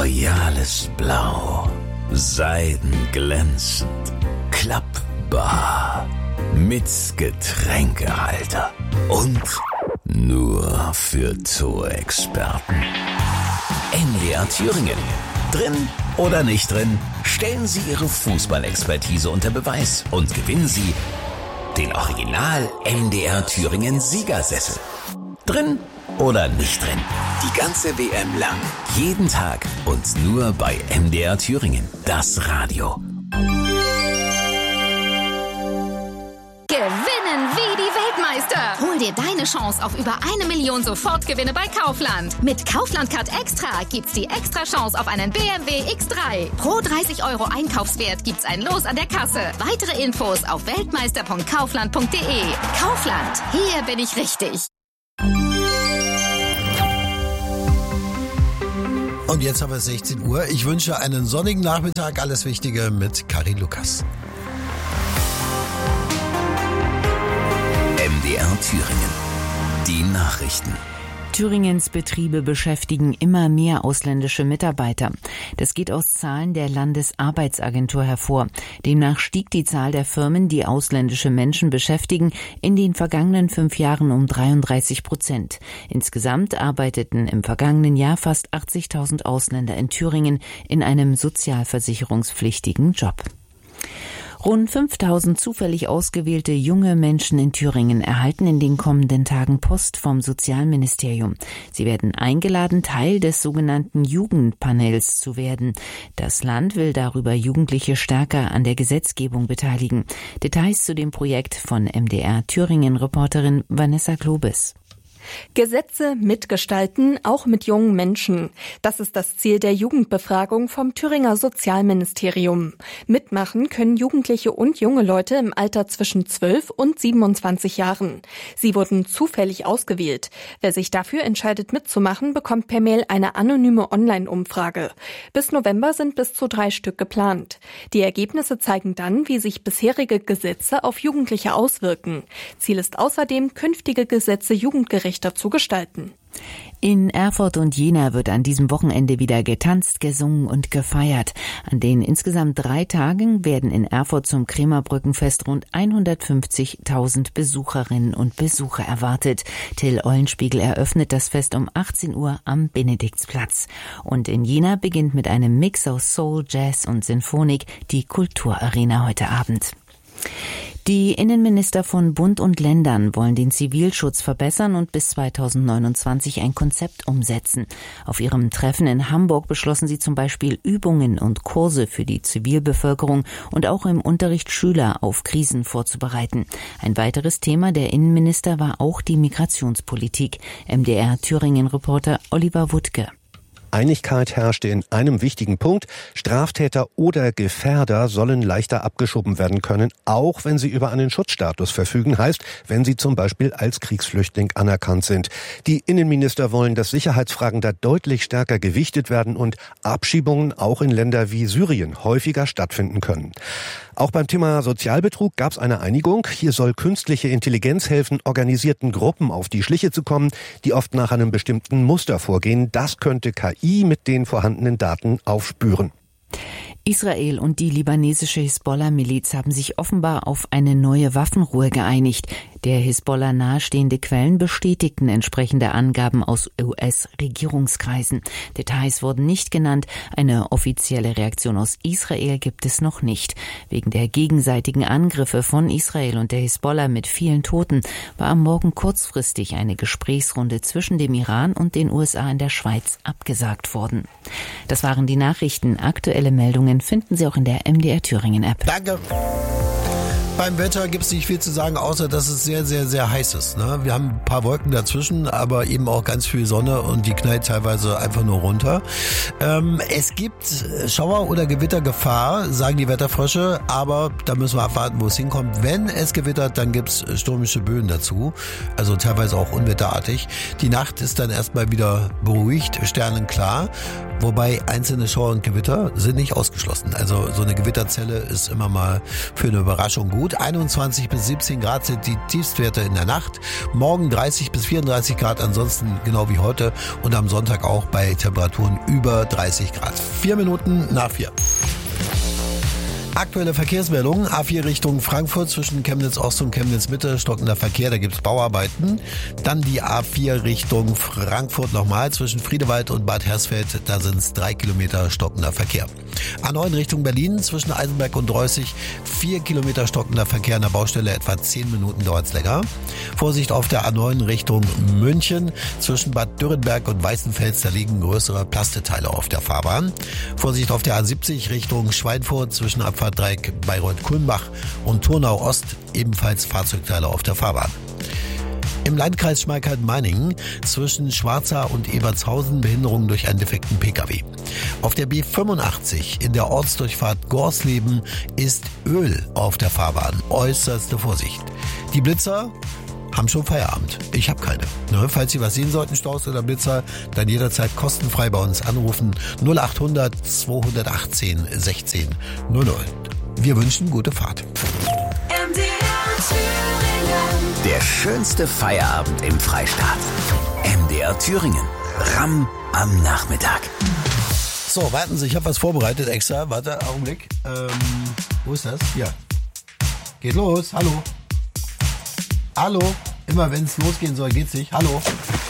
royales Blau, seidenglänzend, klappbar, mit Getränkehalter und nur für Zoo-Experten. MDR Thüringen. Drin oder nicht drin, stellen Sie Ihre Fußballexpertise unter Beweis und gewinnen Sie den Original MDR Thüringen Siegersessel. Drin oder nicht drin, die ganze WM lang, jeden Tag und nur bei MDR Thüringen, das Radio. Gewinnen wie die Weltmeister. Hol dir deine Chance auf über 1 Million Sofortgewinne bei Kaufland. Mit Kaufland Card Extra gibt's die extra Chance auf einen BMW X3. Pro 30 € Einkaufswert gibt's ein Los an der Kasse. Weitere Infos auf weltmeister.kaufland.de. Kaufland, hier bin ich richtig. Und jetzt haben wir 16 Uhr. Ich wünsche einen sonnigen Nachmittag. Alles Wichtige mit Karin Lukas. MDR Thüringen. Die Nachrichten. Thüringens Betriebe beschäftigen immer mehr ausländische Mitarbeiter. Das geht aus Zahlen der Landesarbeitsagentur hervor. Demnach stieg die Zahl der Firmen, die ausländische Menschen beschäftigen, in den vergangenen 5 Jahren um 33%. Insgesamt arbeiteten im vergangenen Jahr fast 80.000 Ausländer in Thüringen in einem sozialversicherungspflichtigen Job. Rund 5.000 zufällig ausgewählte junge Menschen in Thüringen erhalten in den kommenden Tagen Post vom Sozialministerium. Sie werden eingeladen, Teil des sogenannten Jugendpanels zu werden. Das Land will darüber Jugendliche stärker an der Gesetzgebung beteiligen. Details zu dem Projekt von MDR Thüringen-Reporterin Vanessa Globes. Gesetze mitgestalten, auch mit jungen Menschen. Das ist das Ziel der Jugendbefragung vom Thüringer Sozialministerium. Mitmachen können Jugendliche und junge Leute im Alter zwischen 12 und 27 Jahren. Sie wurden zufällig ausgewählt. Wer sich dafür entscheidet mitzumachen, bekommt per Mail eine anonyme Online-Umfrage. Bis November sind bis zu 3 Stück geplant. Die Ergebnisse zeigen dann, wie sich bisherige Gesetze auf Jugendliche auswirken. Ziel ist außerdem, künftige Gesetze jugendgerecht zu gestalten. In Erfurt und Jena wird an diesem Wochenende wieder getanzt, gesungen und gefeiert. An den insgesamt 3 Tagen werden in Erfurt zum Krämerbrückenfest rund 150.000 Besucherinnen und Besucher erwartet. Till Eulenspiegel eröffnet das Fest um 18 Uhr am Benediktsplatz. Und in Jena beginnt mit einem Mix aus Soul, Jazz und Sinfonik die Kulturarena heute Abend. Die Innenminister von Bund und Ländern wollen den Zivilschutz verbessern und bis 2029 ein Konzept umsetzen. Auf ihrem Treffen in Hamburg beschlossen sie zum Beispiel Übungen und Kurse für die Zivilbevölkerung und auch im Unterricht Schüler auf Krisen vorzubereiten. Ein weiteres Thema der Innenminister war auch die Migrationspolitik. MDR Thüringen-Reporter Oliver Wuttke. Einigkeit herrschte in einem wichtigen Punkt. Straftäter oder Gefährder sollen leichter abgeschoben werden können, auch wenn sie über einen Schutzstatus verfügen, heißt, wenn sie zum Beispiel als Kriegsflüchtling anerkannt sind. Die Innenminister wollen, dass Sicherheitsfragen da deutlich stärker gewichtet werden und Abschiebungen auch in Länder wie Syrien häufiger stattfinden können. Auch beim Thema Sozialbetrug gab es eine Einigung. Hier soll künstliche Intelligenz helfen, organisierten Gruppen auf die Schliche zu kommen, die oft nach einem bestimmten Muster vorgehen. Das könnte KI mit den vorhandenen Daten aufspüren. Israel und die libanesische Hisbollah-Miliz haben sich offenbar auf eine neue Waffenruhe geeinigt. Der Hisbollah nahestehende Quellen bestätigten entsprechende Angaben aus US-Regierungskreisen. Details wurden nicht genannt. Eine offizielle Reaktion aus Israel gibt es noch nicht. Wegen der gegenseitigen Angriffe von Israel und der Hisbollah mit vielen Toten war am Morgen kurzfristig eine Gesprächsrunde zwischen dem Iran und den USA in der Schweiz abgesagt worden. Das waren die Nachrichten. Aktuelle Meldungen finden Sie auch in der MDR Thüringen App. Danke. Beim Wetter gibt es nicht viel zu sagen, außer dass es sehr, sehr, sehr heiß ist. Ne? Wir haben ein paar Wolken dazwischen, aber eben auch ganz viel Sonne und die knallt teilweise einfach nur runter. Es gibt Schauer- oder Gewittergefahr, sagen die Wetterfrösche, aber da müssen wir abwarten, wo es hinkommt. Wenn es gewittert, dann gibt es stürmische Böen dazu, also teilweise auch unwetterartig. Die Nacht ist dann erstmal wieder beruhigt, sternenklar, wobei einzelne Schauer und Gewitter sind nicht ausgeschlossen. Also so eine Gewitterzelle ist immer mal für eine Überraschung gut. gut. 21 bis 17 Grad sind die Tiefstwerte in der Nacht. Morgen 30 bis 34 Grad, ansonsten genau wie heute. Und am Sonntag auch bei Temperaturen über 30 Grad. 4 Minuten nach 4. Aktuelle Verkehrsmeldungen. A4 Richtung Frankfurt zwischen Chemnitz Ost und Chemnitz Mitte, stockender Verkehr, da gibt's Bauarbeiten. Dann die A4 Richtung Frankfurt nochmal zwischen Friedewald und Bad Hersfeld, da sind's 3 Kilometer stockender Verkehr. A9 Richtung Berlin zwischen Eisenberg und Reußig, 4 Kilometer stockender Verkehr an der Baustelle, etwa 10 Minuten dauert's länger. Vorsicht auf der A9 Richtung München zwischen Bad Dürrenberg und Weißenfels, da liegen größere Plasteteile auf der Fahrbahn. Vorsicht auf der A70 Richtung Schweinfurt zwischen Abfahrtdreieck Bayreuth-Kulmbach und Turnau Ost, ebenfalls Fahrzeugteile auf der Fahrbahn. Im Landkreis Schmalkalden-Meiningen zwischen Schwarza und Ebertshausen Behinderungen durch einen defekten Pkw. Auf der B85 in der Ortsdurchfahrt Gorsleben ist Öl auf der Fahrbahn. Äußerste Vorsicht. Die Blitzer haben schon Feierabend. Ich habe keine. Falls Sie was sehen sollten, Staus oder Blitzer, dann jederzeit kostenfrei bei uns anrufen. 0800 218 16 00. Wir wünschen gute Fahrt. Der schönste Feierabend im Freistaat. MDR Thüringen. Ramm am Nachmittag. So, warten Sie, ich habe was vorbereitet extra. Warte, Augenblick. Wo ist das? Hier. Geht los. Hallo. Hallo. Immer wenn es losgehen soll, geht's nicht. Hallo.